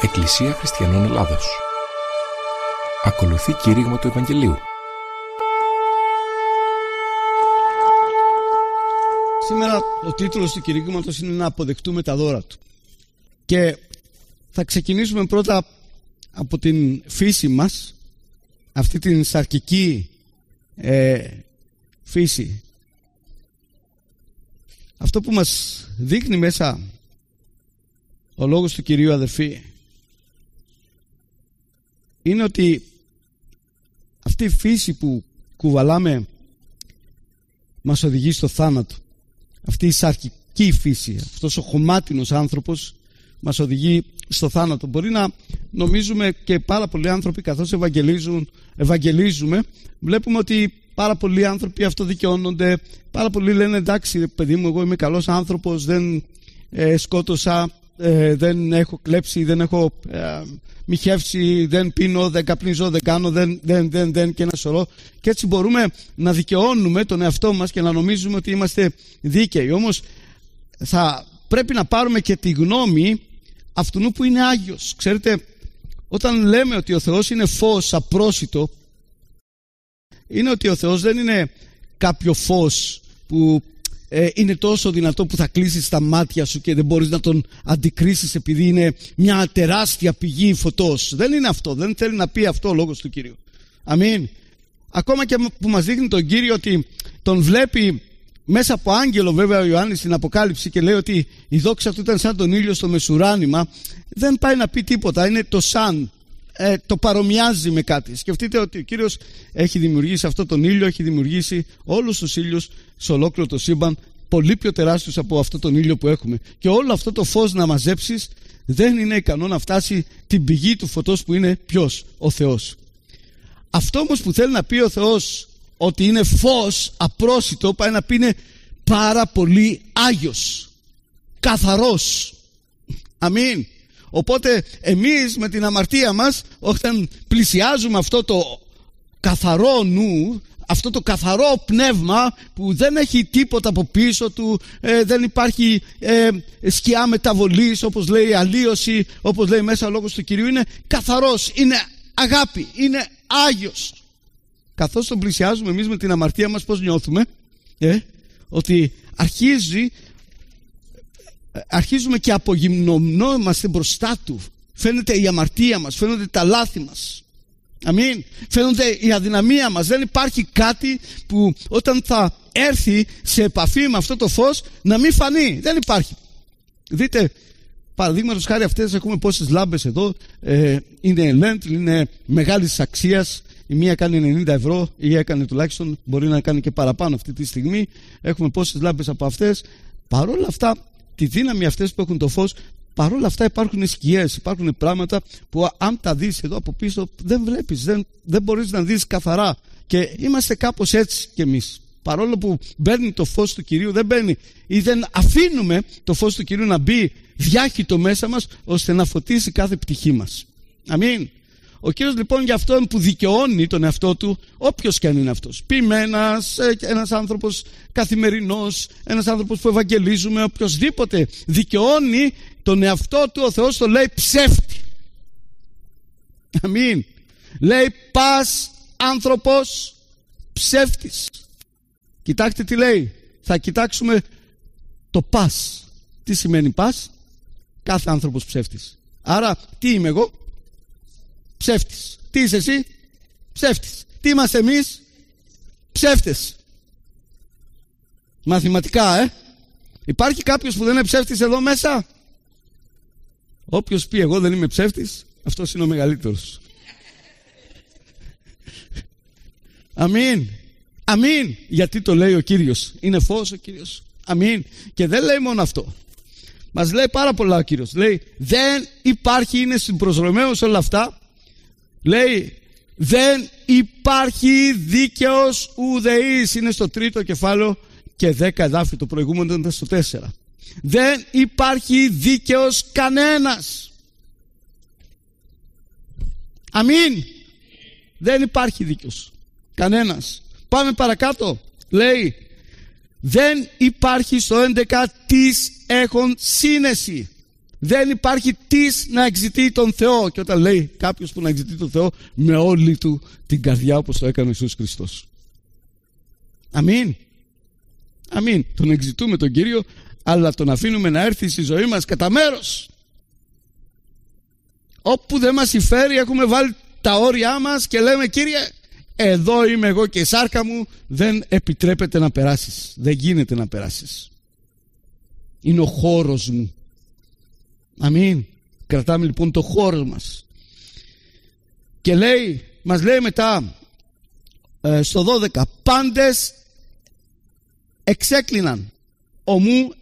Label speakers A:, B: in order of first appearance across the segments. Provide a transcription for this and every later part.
A: Εκκλησία Χριστιανών Ελλάδος. Ακολουθεί κήρυγμα του Ευαγγελίου.
B: Σήμερα ο τίτλος του κηρύγματος είναι να αποδεχτούμε τα δώρα του. Και θα ξεκινήσουμε πρώτα από την φύση μας, αυτή την σαρκική φύση. Αυτό που μας δείχνει μέσα ο λόγος του Κυρίου, αδερφοί, είναι ότι αυτή η φύση που κουβαλάμε μας οδηγεί στο θάνατο. Αυτή η σαρκική φύση, αυτός ο χωμάτινος άνθρωπος μας οδηγεί στο θάνατο. Μπορεί να νομίζουμε, και πάρα πολλοί άνθρωποι καθώς ευαγγελίζουμε, βλέπουμε ότι πάρα πολλοί άνθρωποι αυτοδικαιώνονται, πάρα πολλοί λένε εντάξει παιδί μου, εγώ είμαι καλός άνθρωπος, δεν σκότωσα, δεν έχω κλέψει, δεν έχω μοιχεύσει, δεν πίνω, δεν καπνίζω, δεν κάνω, δεν και ένα σωρό. Και έτσι μπορούμε να δικαιώνουμε τον εαυτό μας και να νομίζουμε ότι είμαστε δίκαιοι. Όμως θα πρέπει να πάρουμε και τη γνώμη αυτού που είναι Άγιος. Ξέρετε, όταν λέμε ότι ο Θεός είναι φως απρόσιτο, είναι ότι ο Θεός δεν είναι κάποιο φως που είναι τόσο δυνατό που θα κλείσεις τα μάτια σου και δεν μπορείς να τον αντικρίσεις επειδή είναι μια τεράστια πηγή φωτός. Δεν είναι αυτό, δεν θέλει να πει αυτό ο λόγος του Κυρίου. Αμήν. Ακόμα και που μας δείχνει τον Κύριο ότι τον βλέπει μέσα από άγγελο, βέβαια, ο Ιωάννης στην Αποκάλυψη, και λέει ότι η δόξα του ήταν σαν τον ήλιο στο μεσουράνημα. Δεν πάει να πει τίποτα, είναι το σαν. Το παρομοιάζει με κάτι. Σκεφτείτε ότι ο Κύριος έχει δημιουργήσει αυτό τον ήλιο, έχει δημιουργήσει όλους τους ήλιους σε ολόκληρο το σύμπαν, πολύ πιο τεράστιους από αυτό τον ήλιο που έχουμε. Και όλο αυτό το φως να μαζέψεις δεν είναι ικανό να φτάσει την πηγή του φωτός που είναι ποιος? Ο Θεός. Αυτό όμως που θέλει να πει ο Θεός ότι είναι φως απρόσιτο, πάει να πει είναι πάρα πολύ Άγιος, καθαρός. Αμήν. Οπότε εμείς με την αμαρτία μας, όταν πλησιάζουμε αυτό το καθαρό νου, αυτό το καθαρό πνεύμα που δεν έχει τίποτα από πίσω του, δεν υπάρχει σκιά μεταβολής, όπως λέει αλλίωση, όπως λέει μέσα ο λόγος του Κυρίου, είναι καθαρός, είναι αγάπη, είναι Άγιος. Καθώς τον πλησιάζουμε εμείς με την αμαρτία μας, πώς νιώθουμε? Ότι αρχίζουμε και απογυμνωνόμαστε μπροστά του. Φαίνεται η αμαρτία μας, φαίνονται τα λάθη μας. Αμήν. Φαίνονται η αδυναμία μας. Δεν υπάρχει κάτι που όταν θα έρθει σε επαφή με αυτό το φως να μην φανεί. Δεν υπάρχει. Δείτε, παραδείγματος χάρη, αυτές έχουμε πόσες λάμπες εδώ. Είναι LED, είναι μεγάλης αξίας. Η μία κάνει 90 ευρώ, ή έκανε τουλάχιστον, μπορεί να κάνει και παραπάνω αυτή τη στιγμή. Έχουμε πόσες λάμπες από αυτές. Παρόλα αυτά, τη δύναμη αυτές που έχουν το φως, παρόλα αυτά υπάρχουν σκιές, υπάρχουν πράγματα που αν τα δεις εδώ από πίσω δεν βλέπεις, δεν μπορείς να δεις καθαρά. Και είμαστε κάπως έτσι κι εμείς. Παρόλο που μπαίνει το φως του Κυρίου, δεν μπαίνει ή δεν αφήνουμε το φως του Κυρίου να μπει διάχυτο μέσα μας, ώστε να φωτίσει κάθε πτυχή μας. Αμήν. Ο Κύριος λοιπόν για αυτό που δικαιώνει τον εαυτό του, όποιος και αν είναι αυτός, ποιημένας, ένας άνθρωπος καθημερινός, ένας άνθρωπος που ευαγγελίζουμε, οποιοσδήποτε δικαιώνει τον εαυτό του, ο Θεός το λέει ψεύτη. Αμήν. Λέει πας άνθρωπος ψεύτης. Κοιτάξτε τι λέει. Θα κοιτάξουμε το πας. Τι σημαίνει πας? Κάθε άνθρωπος ψεύτης. Άρα τι είμαι εγώ? Ψεύτης. Τι είσαι εσύ? Ψεύτης. Τι είμαστε εμείς? Ψεύτες. Μαθηματικά, Υπάρχει κάποιος που δεν είναι ψεύτης εδώ μέσα? Όποιος πει εγώ δεν είμαι ψεύτης, αυτός είναι ο μεγαλύτερος. Αμήν. Αμήν. Γιατί το λέει ο Κύριος? Είναι φως ο Κύριος. Αμήν. Και δεν λέει μόνο αυτό. Μας λέει πάρα πολλά ο Κύριος. Λέει δεν υπάρχει, είναι στην προς Ρωμαίους όλα αυτά. Λέει δεν υπάρχει δίκαιος ουδεής. Είναι στο 3ο κεφάλαιο και 10 εδάφιο. Το προηγούμενο ήταν στο 4. Δεν υπάρχει δίκαιος κανένας. Αμήν. Δεν υπάρχει δίκαιος κανένας. Πάμε παρακάτω. Λέει δεν υπάρχει στο 11 τις έχων σύνεση. Δεν υπάρχει τις να εξητεί τον Θεό. Και όταν λέει κάποιος που να εξητεί τον Θεό με όλη του την καρδιά, όπως το έκανε ο Ιησούς Χριστός. Αμήν. Αμήν. Τον εξητούμε τον Κύριο, αλλά τον αφήνουμε να έρθει στη ζωή μας κατά μέρος. Όπου δεν μας συμφέρει, έχουμε βάλει τα όρια μας και λέμε, Κύριε, εδώ είμαι εγώ και η σάρκα μου δεν επιτρέπεται να περάσεις. Δεν γίνεται να περάσεις. Είναι ο χώρος μου. Αμήν. Κρατάμε λοιπόν το χώρο μας. Και μας λέει μετά στο 12, πάντες εξέκλειναν, ομού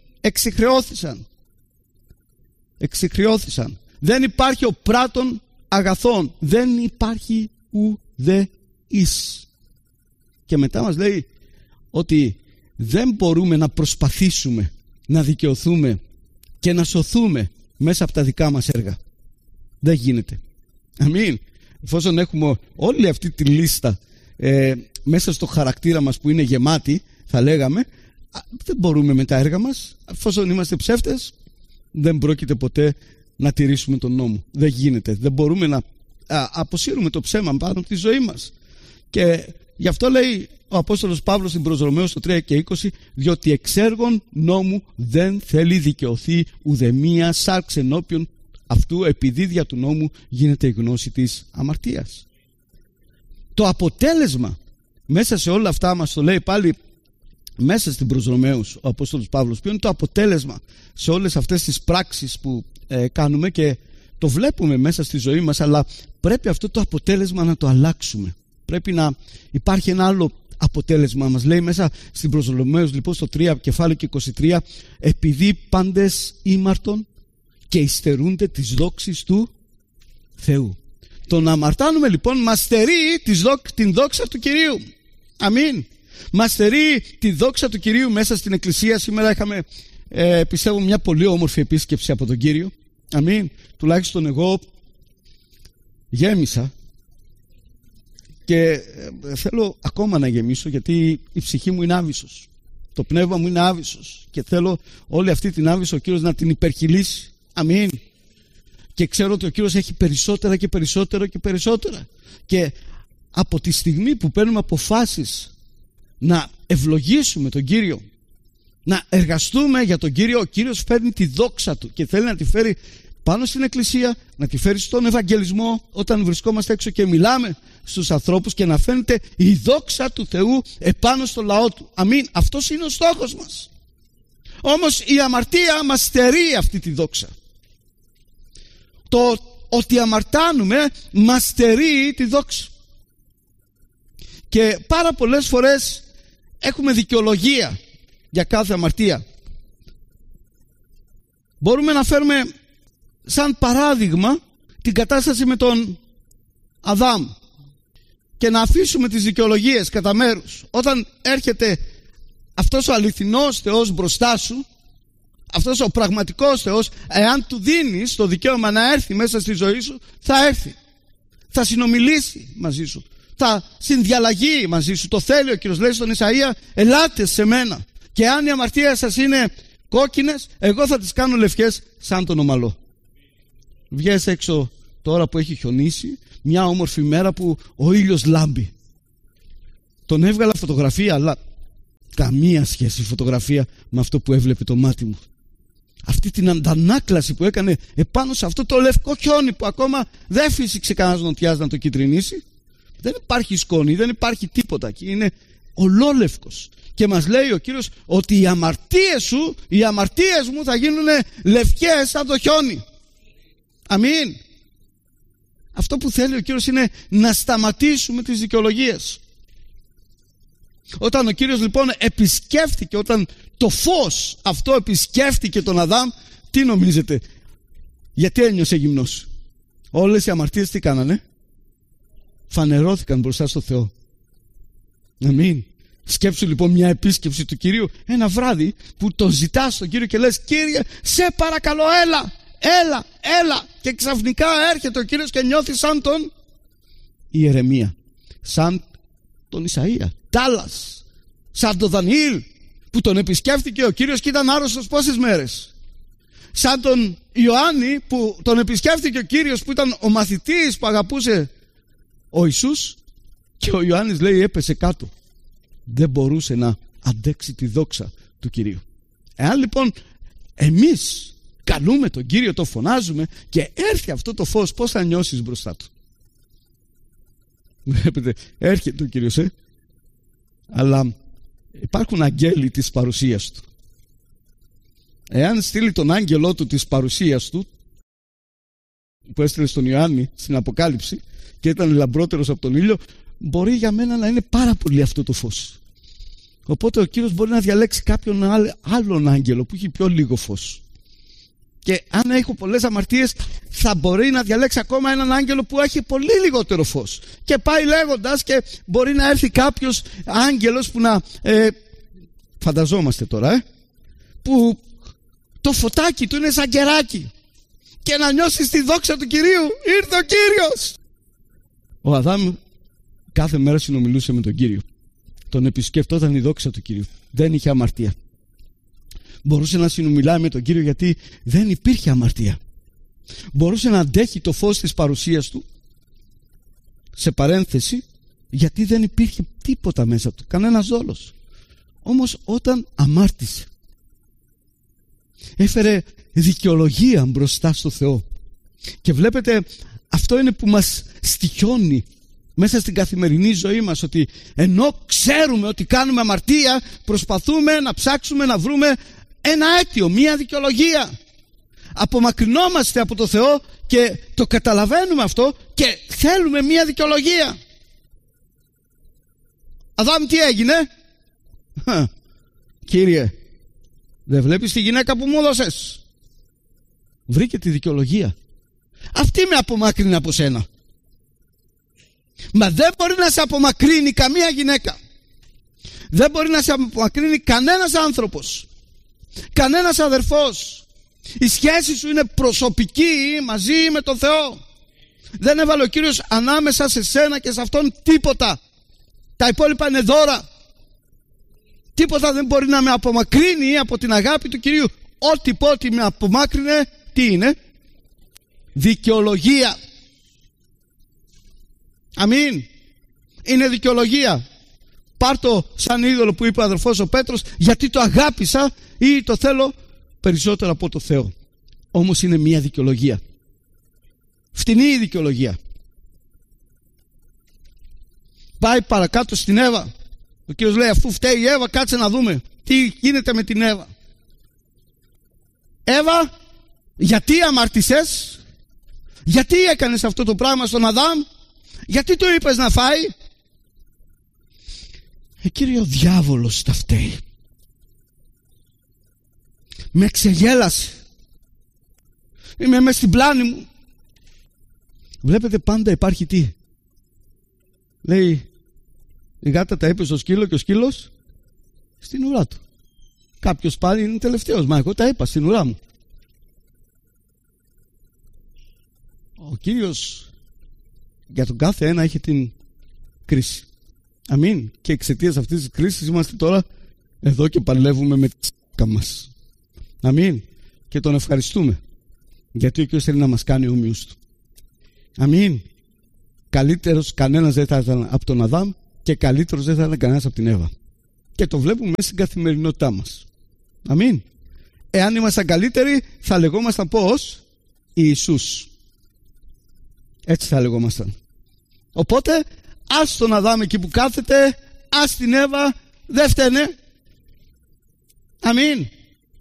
B: εξυχρεώθησαν. Δεν υπάρχει ο πράτων αγαθών, δεν υπάρχει ουδέ εις. Και μετά μας λέει ότι δεν μπορούμε να προσπαθήσουμε να δικαιωθούμε και να σωθούμε μέσα από τα δικά μας έργα. Δεν γίνεται. Αμήν. Εφόσον έχουμε όλη αυτή τη λίστα μέσα στο χαρακτήρα μας που είναι γεμάτη, θα λέγαμε, δεν μπορούμε με τα έργα μας. Εφόσον είμαστε ψεύτες, δεν πρόκειται ποτέ να τηρήσουμε τον νόμο. Δεν γίνεται. Δεν μπορούμε να αποσύρουμε το ψέμα πάνω από τη ζωή μας. Και γι' αυτό λέει ο Απόστολος Παύλος στην προς Ρωμαίους το 3 και 20, διότι εξ έργων νόμου δεν θέλει δικαιωθεί ουδεμία σάρξ ενώπιον αυτού, επειδή δια του νόμου γίνεται η γνώση της αμαρτίας. Το αποτέλεσμα μέσα σε όλα αυτά μας το λέει πάλι μέσα στην προς Ρωμαίους ο Απόστολος Παύλος, ποιο είναι το αποτέλεσμα σε όλες αυτές τις πράξεις που κάνουμε και το βλέπουμε μέσα στη ζωή μας, αλλά πρέπει αυτό το αποτέλεσμα να το αλλάξουμε. Πρέπει να υπάρχει ένα άλλο αποτέλεσμα. Μας λέει μέσα στην προς Ρωμαίους λοιπόν στο 3 κεφάλαιο και 23, επειδή πάντες ήμαρτον και υστερούνται τις δόξεις του Θεού. Το να αμαρτάνουμε λοιπόν μας στερεί την δόξα του Κυρίου. Αμήν. Μας στερεί τη δόξα του Κυρίου μέσα στην Εκκλησία. Σήμερα είχαμε πιστεύω μια πολύ όμορφη επίσκεψη από τον Κύριο. Αμήν. Τουλάχιστον εγώ γέμισα και θέλω ακόμα να γεμίσω, γιατί η ψυχή μου είναι άβυσσος, το πνεύμα μου είναι άβυσσος και θέλω όλη αυτή την άβυσσο ο Κύριος να την υπερχειλήσει. Αμήν. Και ξέρω ότι ο Κύριος έχει περισσότερα και περισσότερα και περισσότερα, και από τη στιγμή που παίρνουμε αποφάσεις να ευλογήσουμε τον Κύριο, να εργαστούμε για τον Κύριο, ο Κύριος φέρνει τη δόξα του και θέλει να τη φέρει πάνω στην Εκκλησία, να τη φέρει στον Ευαγγελισμό όταν βρισκόμαστε έξω και μιλάμε στους ανθρώπους, και να φαίνεται η δόξα του Θεού επάνω στο λαό του. Αμήν. Αυτός είναι ο στόχος μας. Όμως η αμαρτία μας στερεί αυτή τη δόξα. Το ότι αμαρτάνουμε μας στερεί τη δόξα. Και πάρα πολλές φορές έχουμε δικαιολογία για κάθε αμαρτία. Μπορούμε να φέρουμε σαν παράδειγμα την κατάσταση με τον Αδάμ και να αφήσουμε τις δικαιολογίες κατά μέρους. Όταν έρχεται αυτός ο αληθινός Θεός μπροστά σου, αυτός ο πραγματικός Θεός, εάν του δίνεις το δικαίωμα να έρθει μέσα στη ζωή σου, θα έρθει, θα συνομιλήσει μαζί σου, θα συνδιαλλαγεί μαζί σου. Το θέλει ο Κύριος. Λέει στον Ισαΐα, ελάτε σε μένα και αν οι αμαρτίες σας είναι κόκκινες, εγώ θα τις κάνω λευκές σαν τον ομαλό. Βγες έξω τώρα που έχει χιονίσει, μια όμορφη μέρα που ο ήλιος λάμπει. Τον έβγαλα φωτογραφία, αλλά καμία σχέση φωτογραφία με αυτό που έβλεπε το μάτι μου. Αυτή την αντανάκλαση που έκανε επάνω σε αυτό το λευκό χιόνι που ακόμα δεν φύσηξε κανένας νοτιάς να το κυτρινίσει. Δεν υπάρχει σκόνη, δεν υπάρχει τίποτα και είναι ολόλευκος. Και μας λέει ο Κύριος ότι οι αμαρτίες σου, οι αμαρτίες μου θα γίνουν λευκές σαν το χιόνι. Αμήν. Αυτό που θέλει ο Κύριος είναι να σταματήσουμε τις δικαιολογίες. Όταν ο Κύριος λοιπόν επισκέφτηκε, όταν το φως αυτό επισκέφτηκε τον Αδάμ, τι νομίζετε, γιατί ένιωσε γυμνός? Όλες οι αμαρτίες τι κάνανε? Φανερώθηκαν μπροστά στο Θεό. Αμήν. Σκέψου λοιπόν μια επίσκεψη του Κυρίου, ένα βράδυ που τον ζητάς τον Κύριο και λες, Κύριε, σε παρακαλώ, έλα. Και ξαφνικά έρχεται ο Κύριος και νιώθει σαν τον Ιερεμία, σαν τον Ισαΐα, Τάλλας, σαν τον Δανιήλ, που τον επισκέφτηκε ο Κύριος και ήταν άρρωστος πόσες μέρες? σαν τον Ιωάννη που τον επισκέφθηκε ο Κύριος, που ήταν ο μαθητής που αγαπούσε ο Ιησούς, και ο Ιωάννης λέει έπεσε κάτω. Δεν μπορούσε να αντέξει τη δόξα του Κυρίου. Εάν λοιπόν εμείς καλούμε τον Κύριο, το φωνάζουμε και έρθει αυτό το φως, πώς θα νιώσεις μπροστά του? Βλέπετε, έρχεται ο Κύριος, αλλά υπάρχουν αγγέλοι της παρουσίας του. Εάν στείλει τον άγγελό του της παρουσίας του, που έστειλε στον Ιωάννη στην Αποκάλυψη και ήταν λαμπρότερος από τον ήλιο, μπορεί για μένα να είναι πάρα πολύ αυτό το φως. Οπότε ο Κύριος μπορεί να διαλέξει κάποιον άλλον άγγελο που έχει πιο λίγο φως. Και αν έχω πολλές αμαρτίες, θα μπορεί να διαλέξει ακόμα έναν άγγελο που έχει πολύ λιγότερο φως. Και πάει λέγοντας, και μπορεί να έρθει κάποιος άγγελος που να φανταζόμαστε τώρα, που το φωτάκι του είναι σαν κεράκι, και να νιώσεις τη δόξα του Κυρίου. Ήρθε ο Κύριος. Ο Αδάμ κάθε μέρα συνομιλούσε με τον Κύριο. Τον επισκεφτόταν η δόξα του Κυρίου. Δεν είχε αμαρτία. Μπορούσε να συνομιλάει με τον Κύριο γιατί δεν υπήρχε αμαρτία. Μπορούσε να αντέχει το φως της παρουσίας του, σε παρένθεση, γιατί δεν υπήρχε τίποτα μέσα του, κανένας δόλος. Όμως όταν αμάρτησε, έφερε δικαιολογία μπροστά στο Θεό. Και βλέπετε, αυτό είναι που μας στοιχιώνει μέσα στην καθημερινή ζωή μας, ότι ενώ ξέρουμε ότι κάνουμε αμαρτία, προσπαθούμε να ψάξουμε να βρούμε ένα αίτιο, μία δικαιολογία. Απομακρυνόμαστε από το Θεό και το καταλαβαίνουμε αυτό και θέλουμε μία δικαιολογία. Αδάμ, τι έγινε? Κύριε, δεν βλέπεις τη γυναίκα που μου έδωσες? Βρήκε τη δικαιολογία. Αυτή με απομάκρυνε από σένα. Μα δεν μπορεί να σε απομακρύνει καμία γυναίκα. Δεν μπορεί να σε απομακρύνει κανένας άνθρωπος, κανένας αδερφός. Η σχέση σου είναι προσωπική μαζί με τον Θεό. Δεν έβαλε ο Κύριος ανάμεσα σε σένα και σε αυτόν τίποτα. Τα υπόλοιπα είναι δώρα. Τίποτα δεν μπορεί να με απομακρύνει από την αγάπη του Κυρίου. Ό,τι πω ότι με απομάκρυνε, τι είναι? Δικαιολογία. Αμήν. Είναι δικαιολογία. Πάρ' το σαν είδωλο που είπε ο αδερφός ο Πέτρος, γιατί το αγάπησα ή το θέλω περισσότερο από το Θεό. Όμως είναι μια δικαιολογία. Φτηνή η δικαιολογία. Πάει παρακάτω στην Εύα. Ο Κύριος λέει, αφού φταίει η Εύα, κάτσε να δούμε τι γίνεται με την Εύα. Εύα, γιατί αμάρτησες? Γιατί έκανες αυτό το πράγμα στον Αδάμ? Γιατί του είπες να φάει? Κύριε, ο διάβολος τα φταίει. Με ξεγέλασε. Είμαι μες στην πλάνη μου. Βλέπετε, πάντα υπάρχει τι? Λέει, η γάτα τα είπε στο σκύλο και ο σκύλος στην ουρά του. Κάποιος πάλι είναι τελευταίος. Μα εγώ τα είπα στην ουρά μου. Ο Κύριος για τον κάθε ένα έχει την κρίση. Αμήν. Και εξαιτίας αυτής της κρίσης είμαστε τώρα εδώ και παλεύουμε με τη σάκα μας. Αμήν. Και τον ευχαριστούμε, γιατί ο Κύριος θέλει να μας κάνει όμοιους του. Αμήν. Καλύτερος κανένας δεν θα ήταν από τον Αδάμ και καλύτερος δεν θα ήταν κανένας από την Εύα. Και το βλέπουμε μέσα στην καθημερινότητά μας. Αμήν. Εάν ήμασταν καλύτεροι, θα λεγόμασταν πώς? Ιησούς. Έτσι θα λεγόμασταν. Οπότε ας τον Αδάμ εκεί που κάθεται, ας την Εύα, δεν φταίνε. Αμήν.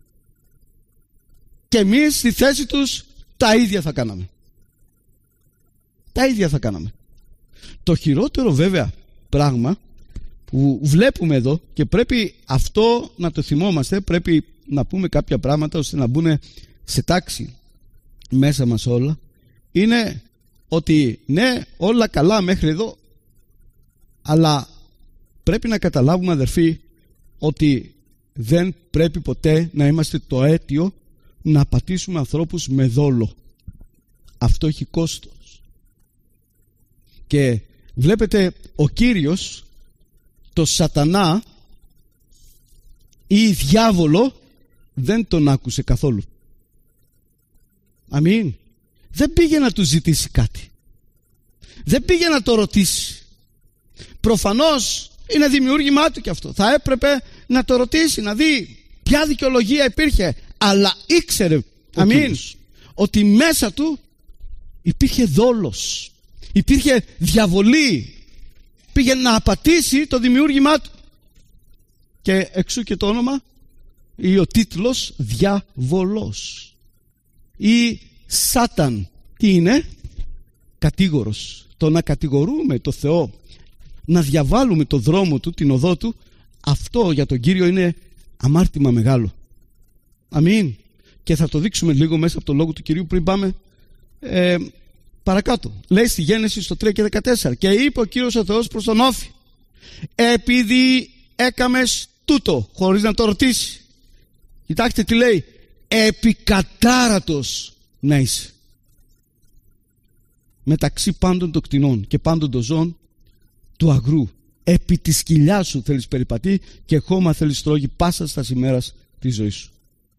B: Και εμείς στη θέση τους τα ίδια θα κάναμε. Τα ίδια θα κάναμε. Το χειρότερο βέβαια πράγμα που βλέπουμε εδώ, και πρέπει αυτό να το θυμόμαστε, πρέπει να πούμε κάποια πράγματα ώστε να μπουν σε τάξη μέσα μας όλα, είναι ότι ναι, όλα καλά μέχρι εδώ, αλλά πρέπει να καταλάβουμε, αδερφοί, ότι δεν πρέπει ποτέ να είμαστε το αίτιο να πατήσουμε ανθρώπους με δόλο. Αυτό έχει κόστος. Και βλέπετε, ο Κύριος το σατανά ή διάβολο δεν τον άκουσε καθόλου. Αμήν. Δεν πήγε να του ζητήσει κάτι. Δεν πήγε να το ρωτήσει. Προφανώς είναι δημιούργημά του και αυτό. Θα έπρεπε να το ρωτήσει, να δει ποια δικαιολογία υπήρχε. Αλλά ήξερε, αμήν, ότι μέσα του υπήρχε δόλος, υπήρχε διαβολή. Πήγε να απατήσει το δημιούργημά του. Και εξού και το όνομα ή ο τίτλος διαβολός ή Σάταν. Τι είναι? Κατήγορος. Το να κατηγορούμε το Θεό, να διαβάλουμε το δρόμο του, την οδό του, αυτό για τον Κύριο είναι αμάρτημα μεγάλο. Αμήν. Και θα το δείξουμε λίγο μέσα από το λόγο του Κυρίου πριν πάμε παρακάτω. Λέει στη Γένεση στο 3 και 14: και είπε ο Κύριος ο Θεός προς τον Όφη, επειδή έκαμες τούτο, χωρίς να το ρωτήσει. Κοιτάξτε τι λέει: επικατάρατος να είσαι μεταξύ πάντων των κτηνών και πάντων των ζώων του αγρού. Επί της σκυλιάς σου θέλεις περιπατεί και χώμα θέλεις τρώγει πάσα στα ημέρας της ζωής σου.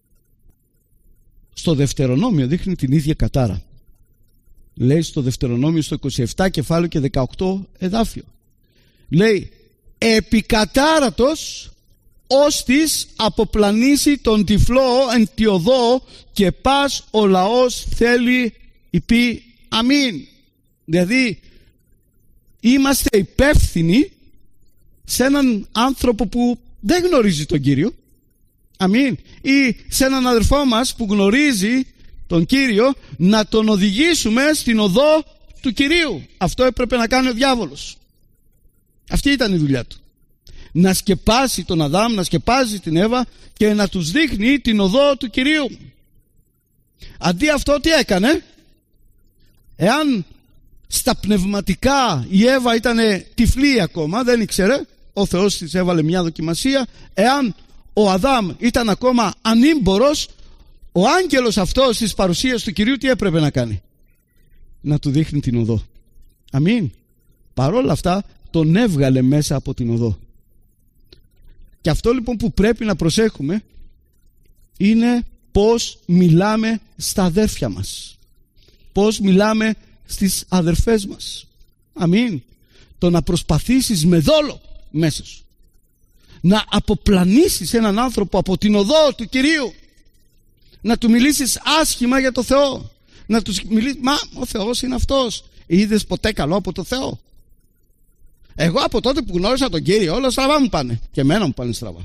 B: Στο Δευτερονόμιο δείχνει την ίδια κατάρα. Λέει στο Δευτερονόμιο στο 27 κεφάλαιο και 18 εδάφιο. Λέει: επικατάρατος ώστις αποπλανήσει τον τυφλό εν τη οδό και πας ο λαός θέλει υπή αμήν. Δηλαδή είμαστε υπεύθυνοι σε έναν άνθρωπο που δεν γνωρίζει τον Κύριο, αμήν, ή σε έναν αδερφό μας που γνωρίζει τον Κύριο, να τον οδηγήσουμε στην οδό του Κυρίου. Αυτό έπρεπε να κάνει ο διάβολος. Αυτή ήταν η δουλειά του. Να σκεπάσει τον Αδάμ, να σκεπάζει την Εύα και να τους δείχνει την οδό του Κυρίου. Αντί αυτό τι έκανε? Εάν στα πνευματικά η Εύα ήταν τυφλή ακόμα, δεν ήξερε, ο Θεός της έβαλε μια δοκιμασία. Εάν ο Αδάμ ήταν ακόμα ανήμπορος, ο άγγελος αυτός της παρουσίας του Κυρίου τι έπρεπε να κάνει? Να του δείχνει την οδό. Αμήν. Παρόλα αυτά τον έβγαλε μέσα από την οδό. Και αυτό λοιπόν που πρέπει να προσέχουμε είναι πώς μιλάμε στα αδέρφια μας, πώς μιλάμε στις αδερφές μας. Αμήν. Το να προσπαθήσεις με δόλο μέσα σου να αποπλανήσεις έναν άνθρωπο από την οδό του Κυρίου, να του μιλήσεις άσχημα για το Θεό, να του μιλήσεις, μα ο Θεός είναι αυτός, είδες ποτέ καλό από το Θεό? Εγώ από τότε που γνώρισα τον Κύριο όλα στραβά μου πάνε, και εμένα μου πάνε στραβά,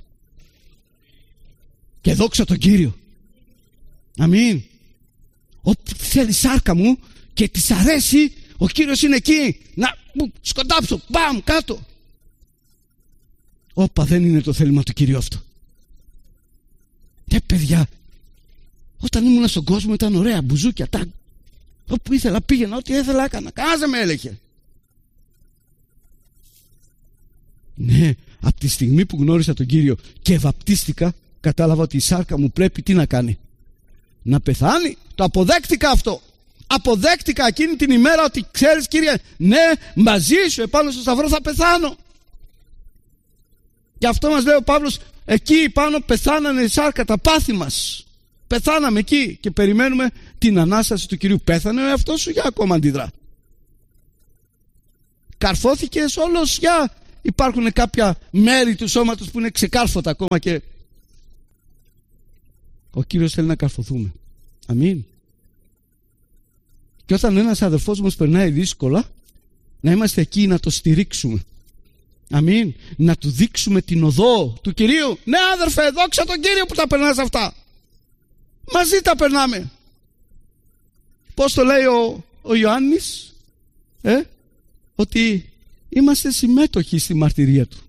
B: και δόξα τον Κύριο. Αμήν. Όπου θέλει σάρκα μου και της αρέσει, ο Κύριος είναι εκεί να σκοντάψω, μπαμ, κάτω. Όπα, δεν είναι το θέλημα του Κυρίου αυτό. Παιδιά, όταν ήμουν στον κόσμο ήταν ωραία, μπουζούκια, τάγκ. Όπου ήθελα πήγαινα, ό,τι ήθελα έκανα, κανένας δεν με έλεγε. Ναι, από τη στιγμή που γνώρισα τον Κύριο και βαπτίστηκα, κατάλαβα ότι η σάρκα μου πρέπει τι να κάνει? Να πεθάνει. Το αποδέχτηκα αυτό. Αποδέχτηκα εκείνη την ημέρα ότι ξέρεις Κύριε, ναι, μαζί σου επάνω στο σταυρό θα πεθάνω. Και αυτό μας λέει ο Παύλος, εκεί πάνω πεθάνανε η σάρκα, τα πάθη μας. Πεθάναμε εκεί και περιμένουμε την Ανάσταση του Κυρίου. Πέθανε ο εαυτός σου, για ακόμα αντιδρά? Καρφώθηκες όλος, για υπάρχουν κάποια μέρη του σώματος που είναι ξεκάρφωτα ακόμα και ο Κύριος θέλει να καρφωθούμε. Αμήν. Και όταν ένας αδερφός μας περνάει δύσκολα, να είμαστε εκεί να το στηρίξουμε. Αμήν. Να του δείξουμε την οδό του Κυρίου. Ναι αδερφέ, δόξα τον Κύριο που τα περνάς αυτά. Μαζί τα περνάμε. Πώς το λέει ο Ιωάννης? Ότι είμαστε συμμέτοχοι στη μαρτυρία του.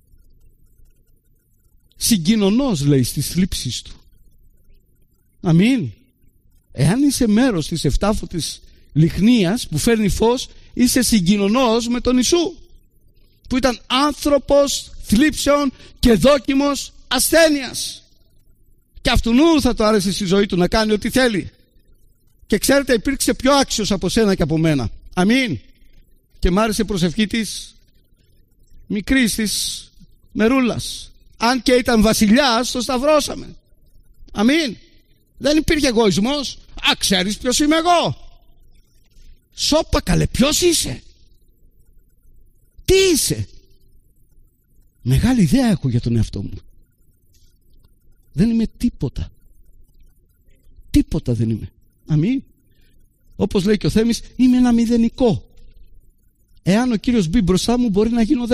B: Συγκοινωνός λέει στις θλίψεις του. Αμήν. Εάν είσαι μέρος της εφτάφωτης λιχνίας που φέρνει φως, είσαι συγκοινωνός με τον Ιησού, που ήταν άνθρωπος θλίψεων και δόκιμος ασθένειας. Και αυτουνού θα το άρεσε στη ζωή του να κάνει ό,τι θέλει. Και ξέρετε, υπήρξε πιο άξιος από σένα και από μένα. Αμήν. Και μ' άρεσε η προσευχή της μικρής της Μερούλας. Αν και ήταν βασιλιάς, το σταυρώσαμε. Αμήν. Δεν υπήρχε εγωισμός. ξέρεις ποιος είμαι εγώ? Σώπα καλέ, ποιος είσαι? Τι είσαι? Μεγάλη ιδέα έχω για τον εαυτό μου. Δεν είμαι τίποτα. Τίποτα δεν είμαι. Αμήν. Όπως λέει και ο Θέμης, είμαι ένα μηδενικό. Εάν ο Κύριος μπει μπροστά μου, μπορεί να γίνω 10.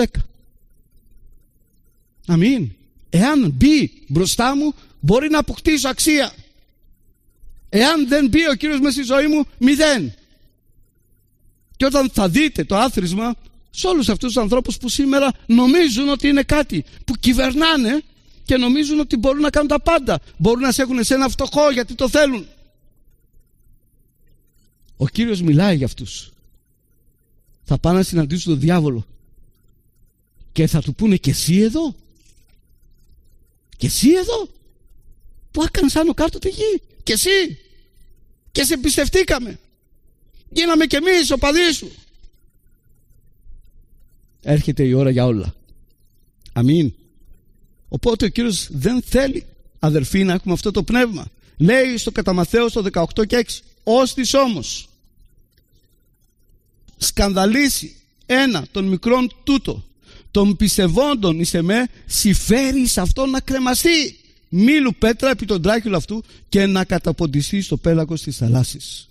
B: Αμήν. Εάν μπει μπροστά μου, μπορεί να αποκτήσω αξία. Εάν δεν μπει ο Κύριος μέσα στη ζωή μου, 0. Και όταν θα δείτε το άθροισμα σε όλους αυτούς τους ανθρώπους που σήμερα νομίζουν ότι είναι κάτι, που κυβερνάνε και νομίζουν ότι μπορούν να κάνουν τα πάντα, μπορούν να σε έχουν σε ένα φτωχό γιατί το θέλουν. Ο Κύριος μιλάει για αυτούς. Θα πάνε να συναντήσουν τον διάβολο και θα του πούνε, και εσύ εδώ? Και εσύ εδώ που έκανες άνω κάτω τη γη? Και εσύ? Και σε εμπιστευτήκαμε, γίναμε κι εμείς οπαδοί σου. Έρχεται η ώρα για όλα. Αμήν. Οπότε ο Κύριος δεν θέλει, αδερφοί, να έχουμε αυτό το πνεύμα. Λέει στο κατά Ματθαίος το 18 και 6, ώστις όμως σκανδαλίσει ένα των μικρών τούτο, των πιστευόντων εις εμέ, συμφέρει σε αυτόν να κρεμαστεί μήλου πέτρα επί τον τράχυλο αυτού και να καταποντιστεί στο πέλαγος της θαλάσσης.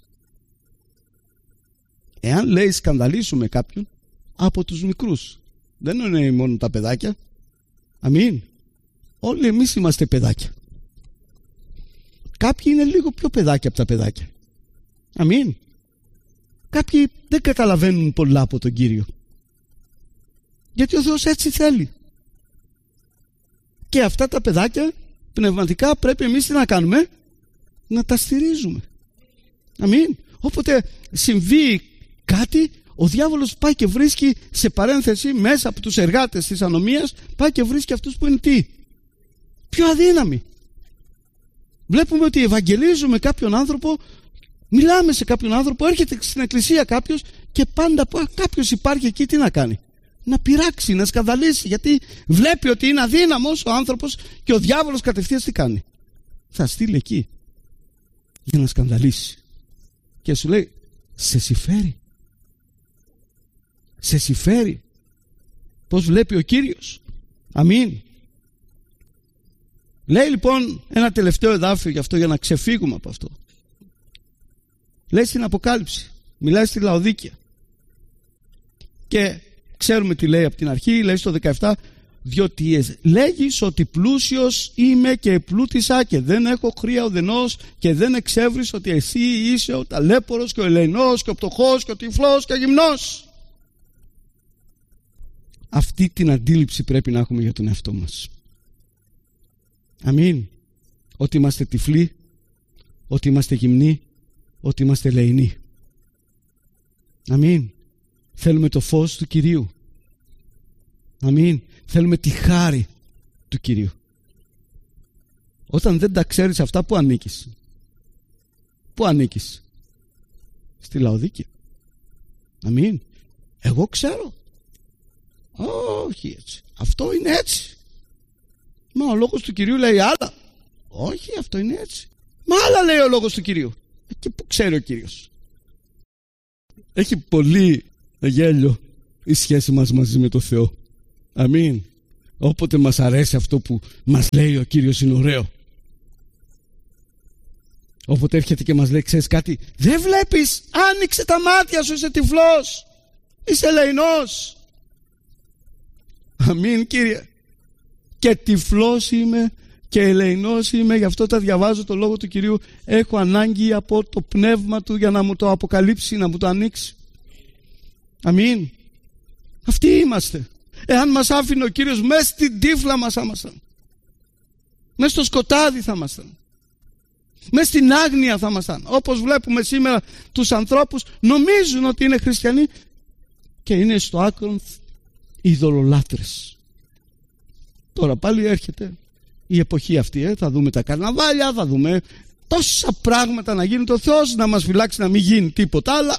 B: Εάν λέει σκανδαλίσουμε κάποιον, από τους μικρούς, δεν είναι μόνο τα παιδάκια. Αμήν. Όλοι εμείς είμαστε παιδάκια. Κάποιοι είναι λίγο πιο παιδάκια από τα παιδάκια. Αμήν. Κάποιοι δεν καταλαβαίνουν πολλά από τον Κύριο, γιατί ο Θεός έτσι θέλει. Και αυτά τα παιδάκια πνευματικά πρέπει εμείς τι να κάνουμε? Να τα στηρίζουμε. Αμήν. Όποτε συμβεί κάτι, ο διάβολος πάει και βρίσκει σε παρένθεση μέσα από τους εργάτες της ανομίας, πάει και βρίσκει αυτούς που είναι τι? Πιο αδύναμοι. Βλέπουμε ότι ευαγγελίζουμε κάποιον άνθρωπο, μιλάμε σε κάποιον άνθρωπο, έρχεται στην εκκλησία κάποιος και πάντα κάποιος υπάρχει εκεί, τι να κάνει? Να πειράξει, να σκανδαλίσει, γιατί βλέπει ότι είναι αδύναμος ο άνθρωπος και ο διάβολος κατευθείαν τι κάνει? Θα στείλει εκεί για να σκανδαλίσει και σου λέει, σε συμφέρει? Σε συμφέρει? Πως βλέπει ο Κύριος? Αμήν. Λέει λοιπόν ένα τελευταίο εδάφιο γι' αυτό, για να ξεφύγουμε από αυτό. Λέει στην Αποκάλυψη, μιλάει στη Λαοδίκεια και ξέρουμε τι λέει από την αρχή. Λέει στο 17, διότι λέγεις ότι πλούσιος είμαι και επλούτησα και δεν έχω χρία ουδενός και δεν εξεύρεις ότι εσύ είσαι ο ταλέπορος και ο ελεηνός και ο πτωχός και ο τυφλός και ο γυμνός. Αυτή την αντίληψη πρέπει να έχουμε για τον εαυτό μας. Αμήν. Ότι είμαστε τυφλοί, ότι είμαστε γυμνοί, ότι είμαστε ελεηνοί. Αμήν. Θέλουμε το φως του Κυρίου. Αμήν. Θέλουμε τη χάρη του Κυρίου. Όταν δεν τα ξέρεις αυτά, πού ανήκεις? Πού ανήκεις? Στη Λαοδίκεια. Αμήν. Εγώ ξέρω. Όχι έτσι. Αυτό είναι έτσι. Μα ο λόγος του Κυρίου λέει άλλα. Όχι, αυτό είναι έτσι. Μα άλλα λέει ο λόγος του Κυρίου. Και πού ξέρει ο Κύριος? Έχει πολύ γέλιο η σχέση μας μαζί με το Θεό. Αμήν. Όποτε μας αρέσει αυτό που μας λέει ο Κύριος είναι ωραίο. Όποτε έρχεται και μας λέει, ξέρεις κάτι, δεν βλέπεις? Άνοιξε τα μάτια σου, είσαι τυφλός, είσαι ελεηνός. Αμήν, Κύριε. Και τυφλός είμαι και ελεηνός είμαι, γι' αυτό τα διαβάζω το λόγο του Κυρίου. Έχω ανάγκη από το πνεύμα Του για να μου το αποκαλύψει, να μου το ανοίξει. Αμήν. Αυτοί είμαστε. Εάν μας άφηνε ο Κύριος, μέσα στην τύφλα μας θα ήμασταν. Μέσα στο σκοτάδι θα ήμασταν. Μέσα στην άγνοια θα ήμασταν. Όπως βλέπουμε σήμερα τους ανθρώπους, νομίζουν ότι είναι χριστιανοί και είναι στο άκρο ειδωλολάτρες. Τώρα πάλι έρχεται η εποχή αυτή, θα δούμε τα καρναβάλια, θα δούμε τόσα πράγματα να γίνουν. Το Θεός να μας φυλάξει να μην γίνει τίποτα άλλα.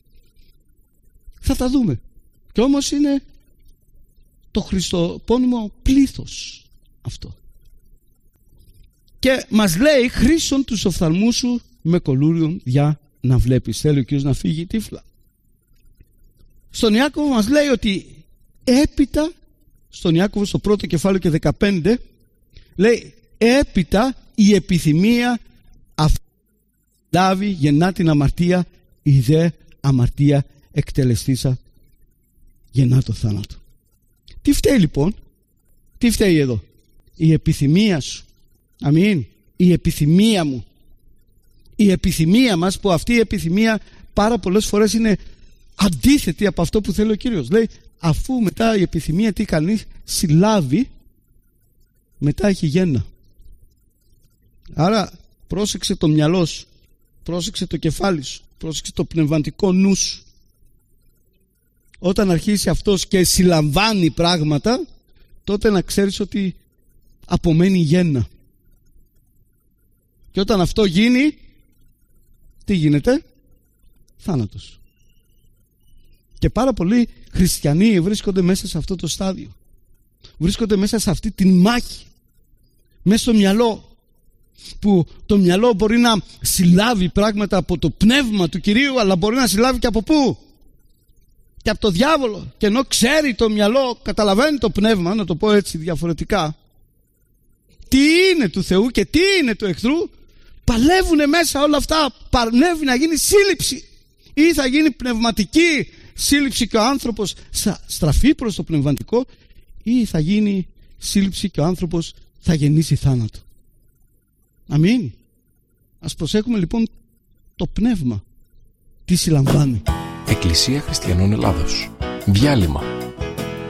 B: Θα τα δούμε. Και όμως είναι το χριστοπώνυμο πλήθος αυτό. Και μας λέει, χρήσον τους οφθαλμούς σου με κολούριον διά να βλέπεις. Θέλει ο Κύριος να φύγει τύφλα. Στον Ιάκωβο μας λέει ότι έπειτα, στον Ιάκωβο στο πρώτο κεφάλαιο και 15, λέει έπειτα η επιθυμία αυτή γεννά την αμαρτία, η δε αμαρτία εκτελεστήσα γεννά το θάνατο. Τι φταίει λοιπόν? Τι φταίει εδώ? Η επιθυμία σου. Αμήν. Η επιθυμία μου. Η επιθυμία μας, που αυτή η επιθυμία πάρα πολλές φορές είναι αντίθετη από αυτό που θέλει ο Κύριος. Λέει, αφού μετά η επιθυμία τι κάνει? Συλλάβει, μετά έχει γέννα. Άρα πρόσεξε το μυαλό σου, πρόσεξε το κεφάλι σου, πρόσεξε το πνευματικό νου σου. Όταν αρχίσει αυτός και συλλαμβάνει πράγματα, τότε να ξέρεις ότι απομένει γέννα. Και όταν αυτό γίνει, τι γίνεται? Θάνατος. Και πάρα πολλοί χριστιανοί βρίσκονται μέσα σε αυτό το στάδιο. Βρίσκονται μέσα σε αυτή την μάχη, μέσα στο μυαλό, που το μυαλό μπορεί να συλλάβει πράγματα από το πνεύμα του Κυρίου, αλλά μπορεί να συλλάβει και από πού? Και από το διάβολο. Και ενώ ξέρει το μυαλό, καταλαβαίνει το πνεύμα, να το πω έτσι διαφορετικά, τι είναι του Θεού και τι είναι του εχθρού, παλεύουν μέσα όλα αυτά. Παλεύει να γίνει σύλληψη, ή θα γίνει πνευματική σύλληψη και ο άνθρωπος στραφεί προς το πνευματικό, ή θα γίνει σύλληψη και ο άνθρωπος θα γεννήσει θάνατο. Αμήν. Ας προσέχουμε λοιπόν το πνεύμα τι συλλαμβάνει.
A: Εκκλησία Χριστιανών Ελλάδος. Διάλειμμα.